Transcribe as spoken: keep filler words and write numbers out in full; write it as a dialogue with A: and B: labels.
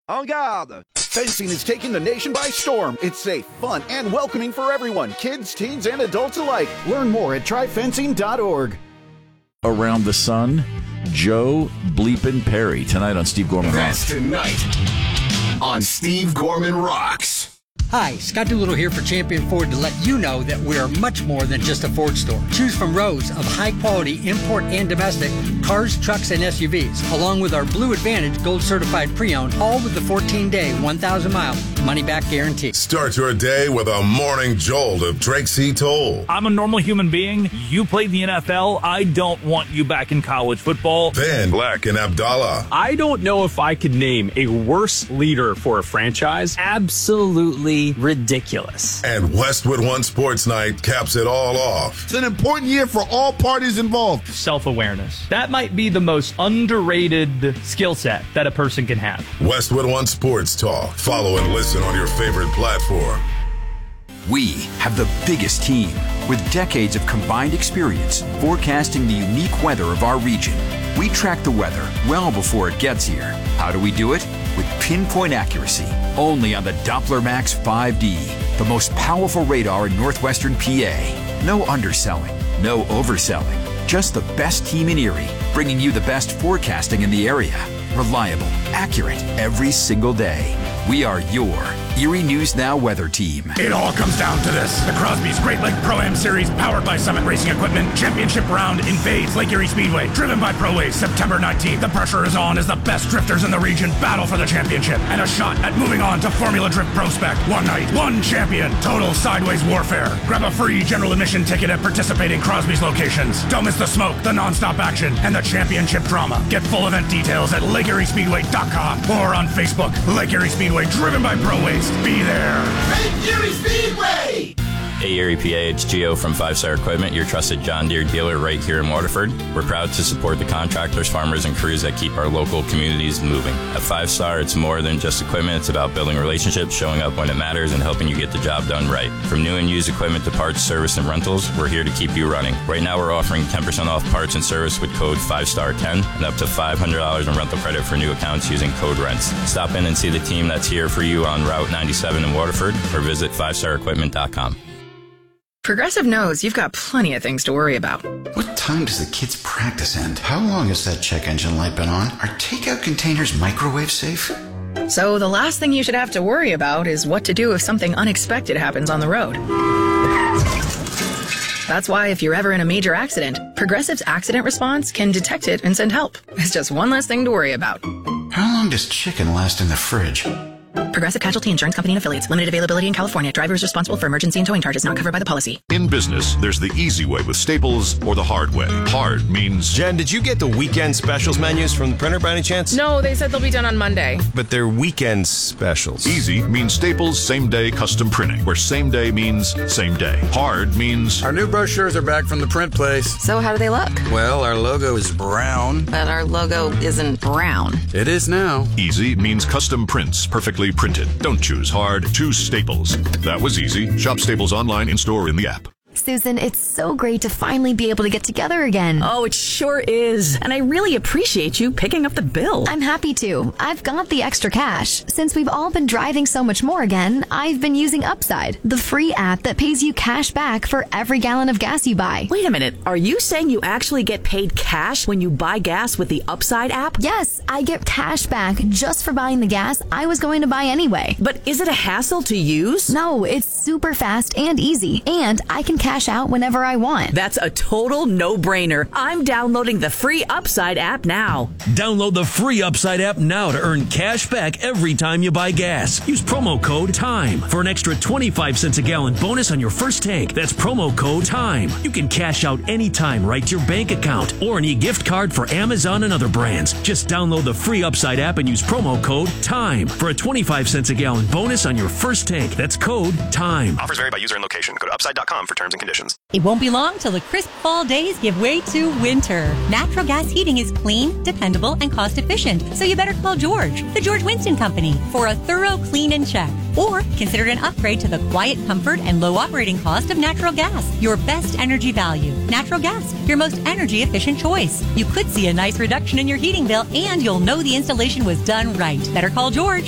A: En garde! Fencing is taking the nation by storm. It's safe, fun, and welcoming for everyone, kids, teens, and adults alike. Learn more at try fencing dot org.
B: Around the Sun, Joe Bleepin' Perry, tonight on Steve Gorman Rocks.
C: That's tonight on Steve Gorman Rocks.
D: Hi, Scott Doolittle here for Champion Ford to let you know that we are much more than just a Ford store. Choose from rows of high-quality import and domestic cars, trucks, and S U Vs, along with our Blue Advantage Gold Certified Pre-Owned, all with the fourteen-day, one thousand mile money-back guarantee.
E: Start your day with a morning jolt of Drake C. Toll.
F: I'm a normal human being. You played the N F L. I don't want you back in college football.
E: Then Black and Abdallah.
G: I don't know if I could name a worse leader for a franchise. Absolutely ridiculous.
E: And Westwood One Sports Night caps it all off.
H: It's an important year for all parties involved.
F: Self-awareness. That might be the most underrated skill set that a person can have.
E: Westwood One Sports Talk. Follow and listen on your favorite platform.
I: We have the biggest team with decades of combined experience forecasting the unique weather of our region. We track the weather well before it gets here. How do we do it? With pinpoint accuracy, only on the Doppler Max five D, the most powerful radar in northwestern P A. No underselling, no overselling, just the best team in Erie, bringing you the best forecasting in the area. Reliable, accurate, every single day. We are your Erie News Now weather team.
J: It all comes down to this. The Crosby's Great Lake Pro-Am Series, powered by Summit Racing Equipment, championship round invades Lake Erie Speedway, driven by ProWays, September nineteenth. The pressure is on as the best drifters in the region battle for the championship and a shot at moving on to Formula Drift Prospect. One night, one champion, total sideways warfare. Grab a free general admission ticket at participating Crosby's locations. Don't miss the smoke, the non-stop action, and the championship drama. Get full event details at lake erie speedway dot com or on Facebook. Lake Erie Speedway, driven by ProWays. Be there.
C: Lake Erie Speedway!
K: Hey Erie, P A, it's Gio from Five Star Equipment, your trusted John Deere dealer right here in Waterford. We're proud to support the contractors, farmers, and crews that keep our local communities moving. At Five Star, it's more than just equipment. It's about building relationships, showing up when it matters, and helping you get the job done right. From new and used equipment to parts, service, and rentals, we're here to keep you running. Right now, we're offering ten percent off parts and service with code five star ten and up to five hundred dollars in rental credit for new accounts using code RENTS. Stop in and see the team that's here for you on Route ninety-seven in Waterford or visit five star equipment dot com.
L: Progressive knows you've got plenty of things to worry about.
M: What time does the kids' practice end? How long has that check engine light been on? Are takeout containers microwave safe?
L: So the last thing you should have to worry about is what to do if something unexpected happens on the road. That's why if you're ever in a major accident, Progressive's accident response can detect it and send help. It's just one less thing to worry about.
M: How long does chicken last in the fridge?
L: Progressive Casualty Insurance Company and Affiliates. Limited availability in California. Driver is responsible for emergency and towing charges not covered by the policy.
N: In business, there's the easy way with Staples or the hard way. Hard means...
O: Jen, did you get the weekend specials menus from the printer by any chance?
P: No, they said they'll be done on Monday.
O: But they're weekend specials.
N: Easy means Staples same-day custom printing, where same day means same day. Hard means...
Q: Our new brochures are back from the print place.
P: So how do they look?
Q: Well, our logo is brown.
P: But our logo isn't brown.
Q: It is now.
N: Easy means custom prints, perfectly printed. Don't choose hard, choose Staples. That was easy. Shop Staples online, in-store, in the app.
R: Susan, it's so great to finally be able to get together again.
P: Oh, it sure is. And I really appreciate you picking up the bill.
R: I'm happy to. I've got the extra cash. Since we've all been driving so much more again, I've been using Upside, the free app that pays you cash back for every gallon of gas you buy.
P: Wait a minute. Are you saying you actually get paid cash when you buy gas with the Upside app?
R: Yes, I get cash back just for buying the gas I was going to buy anyway.
P: But is it a hassle to use?
R: No, it's super fast and easy, and I can cash out whenever I want.
P: That's a total no-brainer. I'm downloading the free Upside app now.
S: Download the free Upside app now to earn cash back every time you buy gas. Use promo code TIME for an extra twenty-five cents a gallon bonus on your first tank. That's promo code TIME. You can cash out anytime right to your bank account or an e-gift card for Amazon and other brands. Just download the free Upside app and use promo code TIME for a twenty-five cents a gallon bonus on your first tank. That's code TIME.
T: Offers vary by user and location. Go to upside dot com for terms and conditions.
U: It won't be long till the crisp fall days give way to winter. Natural gas heating is clean, dependable, and cost efficient. So you better call George, the George Winston Company, for a thorough clean and check. Or consider it an upgrade to the quiet comfort and low operating cost of natural gas. Your best energy value. Natural gas, your most energy efficient choice. You could see a nice reduction in your heating bill, and you'll know the installation was done right. Better call George.